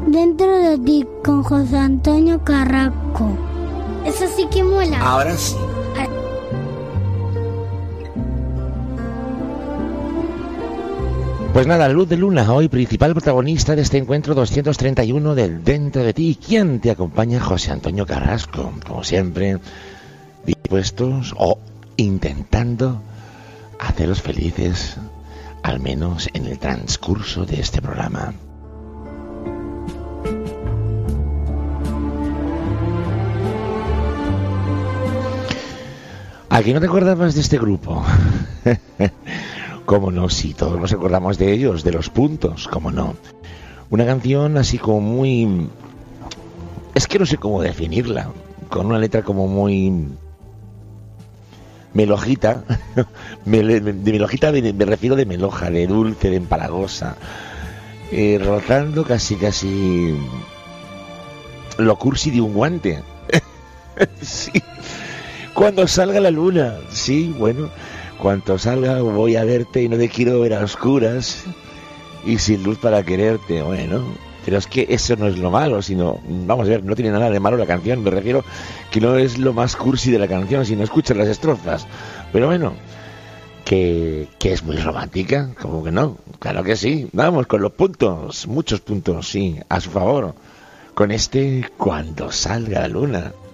Dentro de ti, con José Antonio Carrasco. Eso sí que mola. Ahora sí. Pues nada, Luz de Luna, hoy principal protagonista de este encuentro 231 del Dentro de Ti. ¿Quién te acompaña? José Antonio Carrasco, como siempre, dispuestos o intentando haceros felices, al menos en el transcurso de este programa. ¿A quién no te acordabas de este grupo? Cómo no, sí, todos nos acordamos de ellos, de Los Puntos, cómo no. Una canción así como muy... Es que no sé cómo definirla, con una letra como muy... melojita. De melojita me refiero de meloja, de dulce, de empalagosa. Rozando casi... lo cursi de un guante. Sí. Cuando salga la luna, sí, bueno... Cuando salga voy a verte y no te quiero ver a oscuras y sin luz para quererte, bueno, pero es que eso no es lo malo, sino, vamos a ver, no tiene nada de malo la canción, me refiero que no es lo más cursi de la canción, sino escuchas las estrofas, pero bueno, que es muy romántica, como que no, claro que sí, vamos con los puntos, muchos puntos, sí, a su favor, con este Cuando salga la luna.